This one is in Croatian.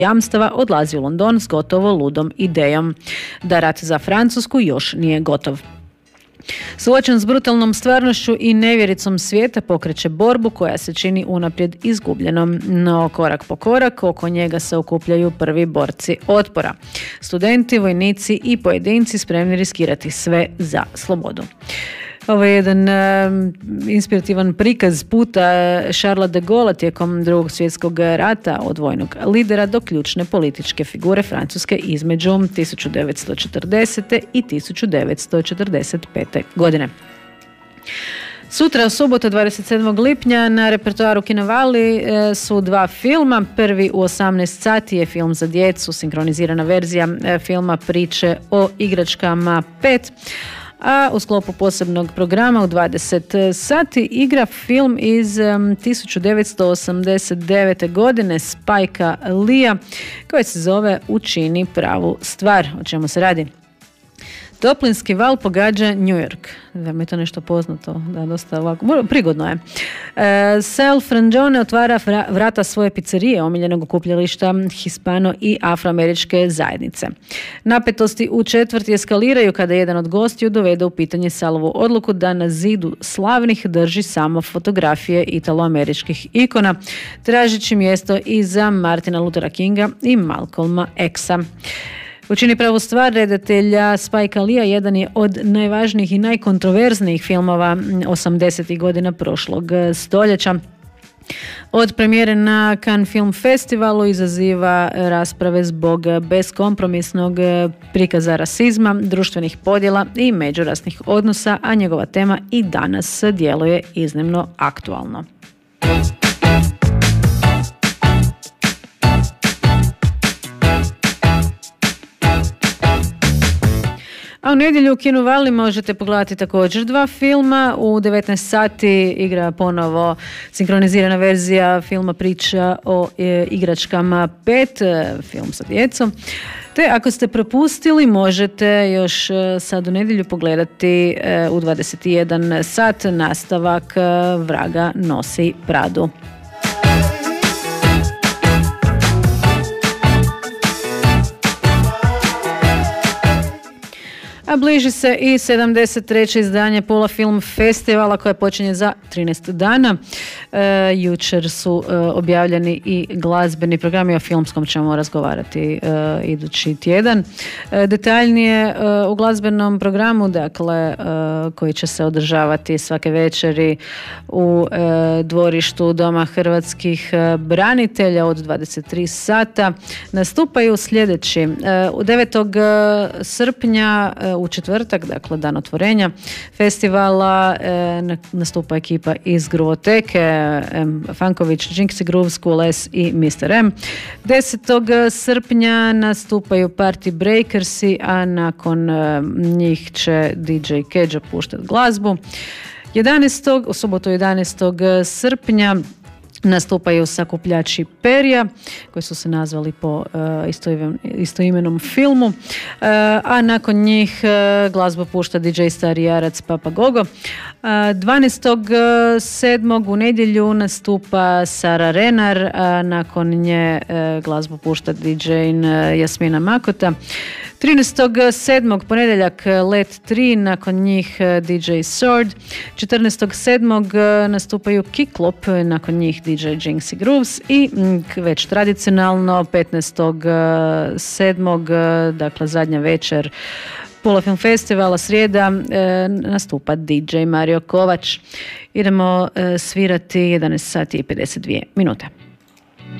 jamstava odlazi u London s gotovo ludom idejom da rat za Francusku još nije gotov. Suočen s brutalnom stvarnošću i nevjericom svijeta pokreće borbu koja se čini unaprijed izgubljenom, no korak po korak oko njega se okupljaju prvi borci otpora. Studenti, vojnici i pojedinci spremni riskirati sve za slobodu. Ovo je jedan inspirativan prikaz puta Charlesa de Gaulle tijekom Drugog svjetskog rata od vojnog lidera do ključne političke figure Francuske između 1940. i 1945. godine. Sutra, subota 27. lipnja, na repertoaru Kinevali su dva filma. Prvi u 18 sati je film za djecu, sinkronizirana verzija filma Priče o igračkama 5. A u sklopu posebnog programa u 20 sati igra film iz 1989. godine Spikea Leea koji se zove Učini pravu stvar. O čemu se radi? Toplinski val pogađa New York. Da mi je to nešto poznato, da dosta ovako, prigodno je. Sal Frangione otvara vrata svoje pizzerije, omiljenog okupljališta hispano i afroameričke zajednice. Napetosti u četvrti eskaliraju kada jedan od gostiju dovede u pitanje Salovu odluku da na zidu slavnih drži samo fotografije italoameričkih ikona, tražeći mjesto i za Martina Luthera Kinga i Malcolma Xa. Učini pravu stvar redatelja Spikea Leea jedan je od najvažnijih i najkontroverznijih filmova 80. godina prošlog stoljeća. Od premijere na Cannes Film Festivalu izaziva rasprave zbog beskompromisnog prikaza rasizma, društvenih podjela i međurasnih odnosa, a njegova tema i danas djeluje iznimno aktualno. A u nedjelju u Kinevali možete pogledati također dva filma. U 19 sati igra ponovo sinkronizirana verzija filma Priča o igračkama 5, film sa djecom. Te ako ste propustili, možete još sad u nedjelju pogledati u 21 sat nastavak Vraga nosi Pradu. A bliži se i 73. izdanje Pula Film Festivala koje počinje za 13 dana. Jučer su objavljeni i glazbeni programi, o filmskom ćemo razgovarati idući tjedan. Detaljnije u glazbenom programu, dakle, koji će se održavati svake večeri u dvorištu Doma hrvatskih branitelja od 23 sata, nastupaju sljedeći. 9. srpnja u četvrtak, dakle dan otvorenja festivala, nastupa ekipa iz Gruvoteke, Fanković, Jinxie Groove, School S i Mr. M. 10. srpnja nastupaju Party Breakersi, a nakon njih će DJ Kedža puštati glazbu. U subotu 11. srpnja nastupaju Sakupljači perja, koji su se nazvali po istoimenom filmu, a nakon njih glazbu pušta DJ Stari Jarac Papa Gogo. 12.7. u nedjelju nastupa Sara Renar, a nakon nje glazbu pušta DJ Jasmina Makota. 13.7. ponedjeljak Let 3, nakon njih DJ Sword. 14.7. nastupaju Kiklop, nakon njih DJ Jinxie Grooves i već tradicionalno 15.7. dakle zadnja večer Pula Film Festivala, srijeda, nastupa DJ Mario Kovač. Idemo svirati 11 sati i 52 minute.